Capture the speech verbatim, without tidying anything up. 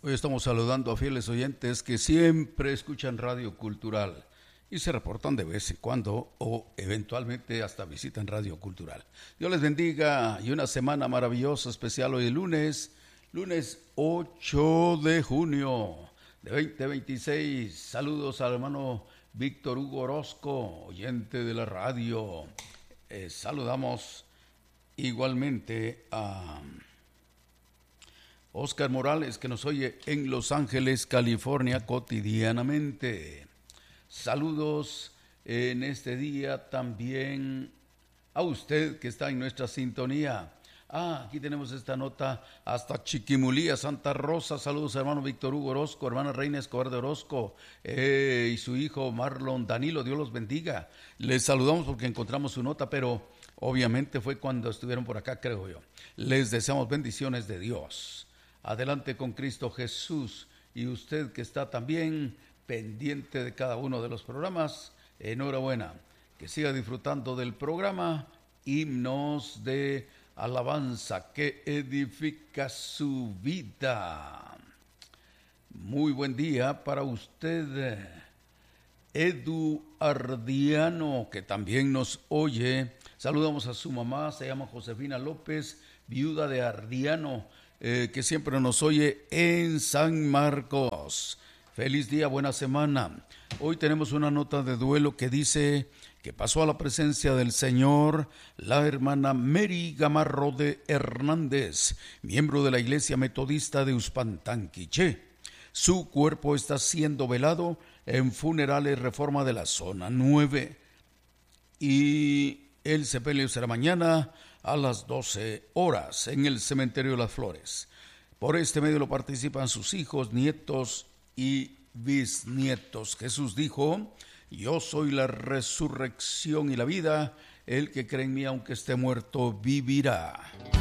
Hoy estamos saludando a fieles oyentes que siempre escuchan Radio Cultural y se reportan de vez en cuando o eventualmente hasta visitan Radio Cultural. Dios les bendiga y una semana maravillosa, especial hoy el lunes, lunes ocho de junio de veinte veintiséis. Saludos al hermano Víctor Hugo Orozco, oyente de la radio. Eh, saludamos igualmente a Oscar Morales, que nos oye en Los Ángeles, California, cotidianamente. Saludos en este día también a usted que está en nuestra sintonía. Ah, aquí tenemos esta nota hasta Chiquimulía, Santa Rosa. Saludos, hermano Víctor Hugo Orozco, hermana Reina Escobar de Orozco eh, y su hijo Marlon Danilo. Dios los bendiga. Les saludamos porque encontramos su nota, pero obviamente fue cuando estuvieron por acá, creo yo. Les deseamos bendiciones de Dios. Adelante con Cristo Jesús. Y usted que está también pendiente de cada uno de los programas, enhorabuena. Que siga disfrutando del programa Himnos de Alabanza que edifica su vida. Muy buen día para usted, Edu Ardiano, que también nos oye. Saludamos a su mamá, se llama Josefina López, viuda de Ardiano, eh, que siempre nos oye en San Marcos. Feliz día, buena semana. Hoy tenemos una nota de duelo que dice que pasó a la presencia del Señor la hermana Mary Gamarro de Hernández, miembro de la Iglesia Metodista de Uspantán, Quiché. Su cuerpo está siendo velado en Funerales Reforma de la Zona nueve. Y el sepelio será mañana a las doce horas en el Cementerio de las Flores. Por este medio lo participan sus hijos, nietos y bisnietos. Jesús dijo: yo soy la resurrección y la vida, el que cree en mí aunque esté muerto vivirá.